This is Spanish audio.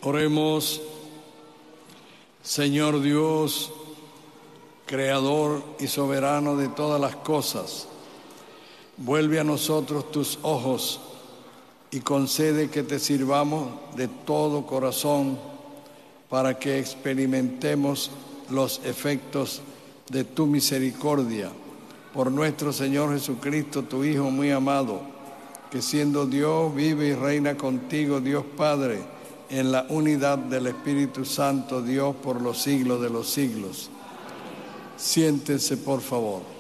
Oremos. Señor Dios, Creador y soberano de todas las cosas, vuelve a nosotros tus ojos y concede que te sirvamos de todo corazón para que experimentemos los efectos de tu misericordia. Por nuestro Señor Jesucristo, tu Hijo muy amado, que siendo Dios vive y reina contigo, Dios Padre, en la unidad del Espíritu Santo, Dios por los siglos de los siglos. Siéntense, por favor.